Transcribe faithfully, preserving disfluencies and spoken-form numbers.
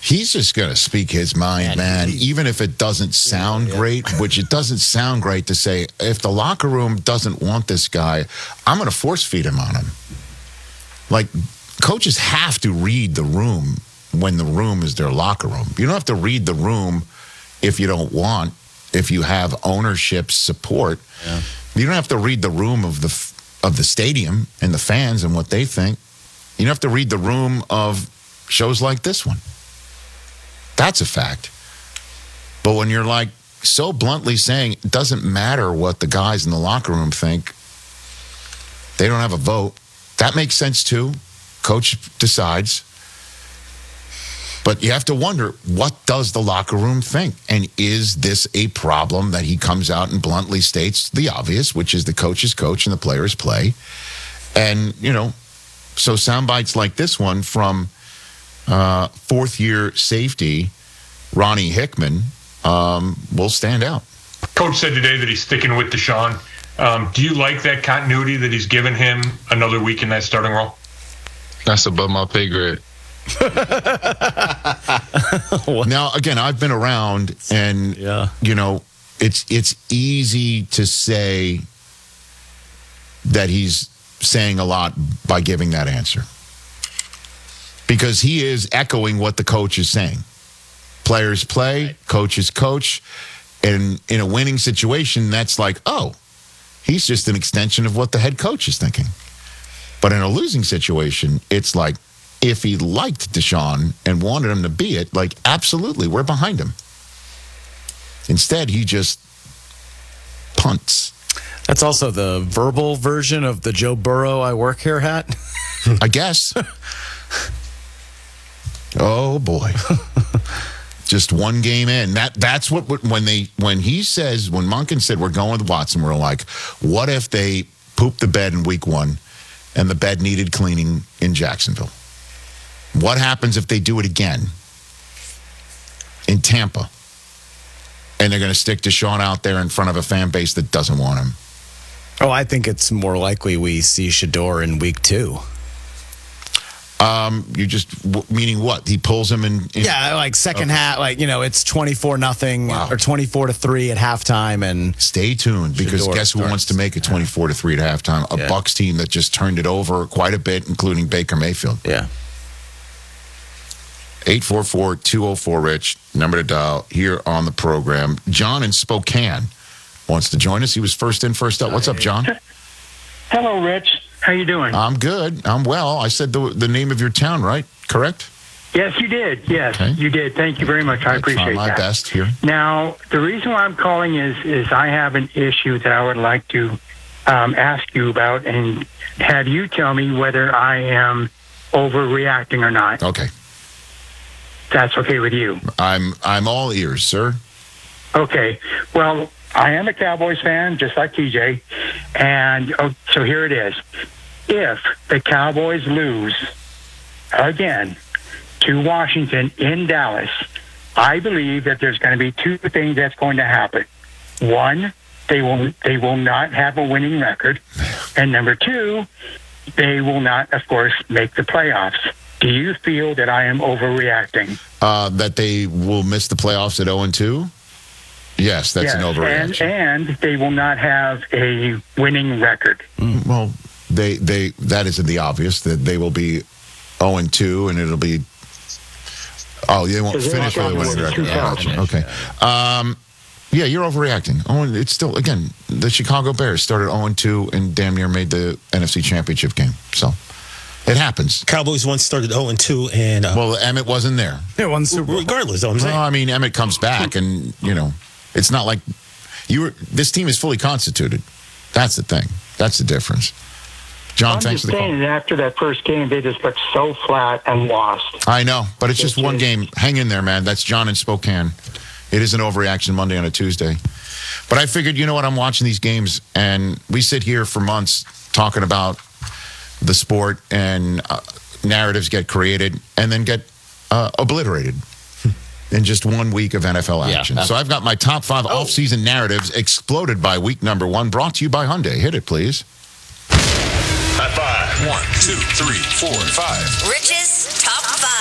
He's just going to speak his mind, man, man even if it doesn't sound yeah, yeah. great, which it doesn't sound great to say, if the locker room doesn't want this guy, I'm going to force feed him on him. Like, coaches have to read the room when the room is their locker room. You don't have to read the room if you don't want, if you have ownership support. Yeah. You don't have to read the room of the of the stadium and the fans and what they think. You don't have to read the room of shows like this one. That's a fact. But when you're like so bluntly saying it doesn't matter what the guys in the locker room think, they don't have a vote. That makes sense too. Coach decides. But you have to wonder, what does the locker room think? And is this a problem that he comes out and bluntly states the obvious, which is the coach is coach and the players play? And, you know, so sound bites like this one from uh, fourth-year safety Ronnie Hickman um, will stand out. Coach said today that he's sticking with Deshaun. Um, do you like that continuity that he's given him another week in that starting role? That's above my pay grade. Now, again, I've been around, and yeah. you know, it's it's easy to say that he's saying a lot by giving that answer, because he is echoing what the coach is saying. Players play, right. Coaches coach, and in a winning situation, that's like, oh, he's just an extension of what the head coach is thinking. But in a losing situation, it's like, if he liked Deshaun and wanted him to be it, like, absolutely, we're behind him. Instead, he just punts. That's also the verbal version of the Joe Burrow I work here hat. I guess. Oh, boy. Just one game in. That That's what, when they, when he says, when Monken said we're going with Watson, we're like, what if they pooped the bed in week one and the bed needed cleaning in Jacksonville? What happens if they do it again in Tampa? And they're going to stick Deshaun out there in front of a fan base that doesn't want him. Oh, I think it's more likely we see Shador in week two. Um, you just, meaning what? He pulls him in? in yeah, like second okay. half, like, you know, it's twenty-four nothing wow. or twenty-four to three at halftime. And stay tuned, because Shador guess who starts. wants to make it twenty-four to three at halftime? A yeah. Bucs team that just turned it over quite a bit, including Baker Mayfield. Yeah. eight four four, two oh four, Rich, number to dial here on the program. John in Spokane wants to join us. He was first in, first out. What's up, John? Hello, Rich. How you doing? I'm good. I'm well. I said the the name of your town, right? Correct? Yes, you did. Yes, okay. you did. Thank you very much. I appreciate that. My that. best here. Now, the reason why I'm calling is is I have an issue that I would like to um, ask you about and have you tell me whether I am overreacting or not. Okay. That's okay with you. I'm I'm all ears, sir. Okay. Well, I am a Cowboys fan, just like T J. And oh, so here it is. If the Cowboys lose again to Washington in Dallas, I believe that there's going to be two things that's going to happen. One, they will they will not have a winning record. And number two, they will not, of course, make the playoffs. Do you feel that I am overreacting? Uh, that they will miss the playoffs at oh and two? Yes, that's yes, an overreaction. And, and they will not have a winning record. Mm, well, they they that isn't the obvious, that they will be oh and two, and it'll be... Oh, they won't finish with a winning record. Oh, okay. Um, yeah, you're overreacting. Oh, and it's still, again, the Chicago Bears started oh and two and damn near made the N F C Championship game. So... it happens. Cowboys once started oh and two, and uh, well, Emmett wasn't there. Yeah, one Super Bowl. Regardless, though, I'm saying. Well, I mean, Emmett comes back, and you know, it's not like you were. This team is fully constituted. That's the thing. That's the difference. John, I'm thanks just for the call. saying, after that first game, they just looked so flat and lost. I know, but it's just one game. Hang in there, man. That's John in Spokane. It is an overreaction Monday on a Tuesday. But I figured, you know what? I'm watching these games, and we sit here for months talking about the sport, and uh, narratives get created and then get uh, obliterated in just one week of N F L action. Yeah, so I've got my top five oh. off-season narratives exploded by week number one, brought to you by Hyundai. Hit it, please. High five. One, two, three, four, five. Rich's top five.